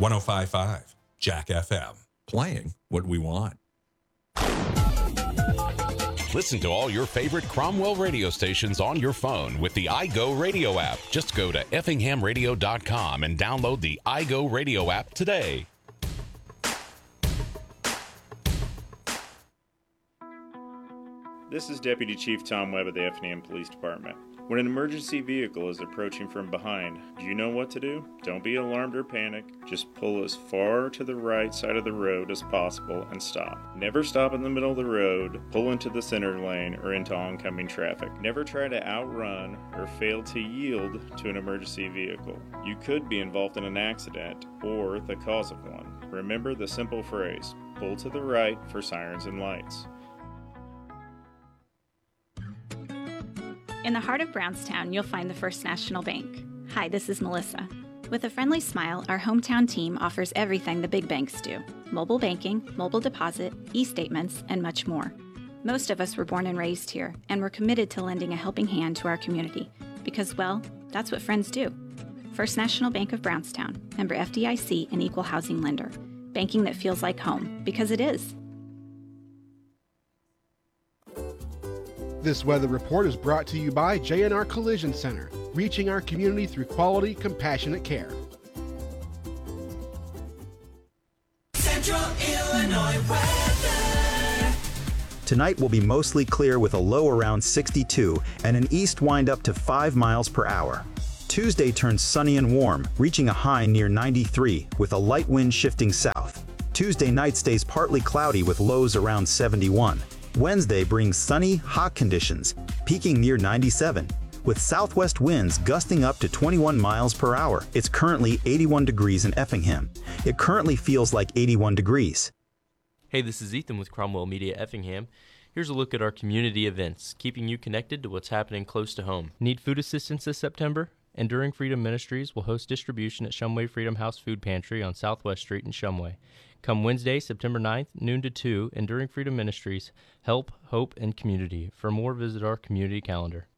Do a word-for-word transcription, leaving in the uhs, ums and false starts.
one oh five point five Jack F M. Playing what we want. Listen to all your favorite Cromwell radio stations on your phone with the iGo Radio app. Just go to effingham radio dot com and download the iGo Radio app today. This is Deputy Chief Tom Webb of the Effingham Police Department. When an emergency vehicle is approaching from behind, do you know what to do? Don't be alarmed or panic. Just pull as far to the right side of the road as possible and stop. Never stop in the middle of the road, pull into the center lane, or into oncoming traffic. Never try to outrun or fail to yield to an emergency vehicle. You could be involved in an accident or the cause of one. Remember the simple phrase, pull to the right for sirens and lights. In the heart of Brownstown, you'll find the First National Bank. Hi, this is Melissa. With a friendly smile, our hometown team offers everything the big banks do. Mobile banking, mobile deposit, e-statements, and much more. Most of us were born and raised here, and we're committed to lending a helping hand to our community. Because, well, that's what friends do. First National Bank of Brownstown, member F D I C and equal housing lender. Banking that feels like home, because it is. This weather report is brought to you by J N R Collision Center, reaching our community through quality, compassionate care. Central Illinois weather. Tonight will be mostly clear with a low around sixty-two and an east wind up to five miles per hour. Tuesday turns sunny and warm, reaching a high near ninety-three with a light wind shifting south. Tuesday night stays partly cloudy with lows around seventy-one. Wednesday brings sunny, hot conditions, peaking near ninety-seven, with southwest winds gusting up to twenty-one miles per hour. It's currently eighty-one degrees in Effingham. It currently feels like eighty-one degrees. Hey, this is Ethan with Cromwell Media Effingham. Here's a look at our community events, keeping you connected to what's happening close to home. Need food assistance this September? Enduring Freedom Ministries will host distribution at Shumway Freedom House Food Pantry on Southwest Street in Shumway. Come Wednesday, September ninth, noon to two, Enduring Freedom Ministries, Help, Hope, and Community. For more, visit our community calendar.